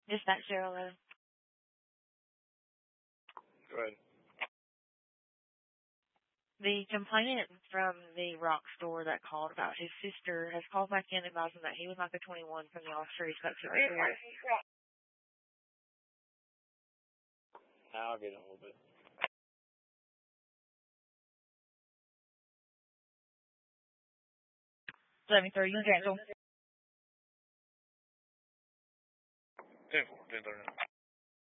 Dispatch 011. Go ahead. The complainant from the rock store that called about his sister has called back in advising that he would like a 21 from the officer he spoke to earlier. I'll get it a little bit. 11:30, cancel. 10-4, 10-30.